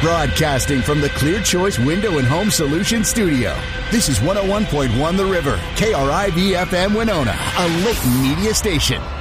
Broadcasting from the Clear Choice Window and Home Solutions studio. This is 101.1 The River, KRIV-FM Winona, a Layton media station.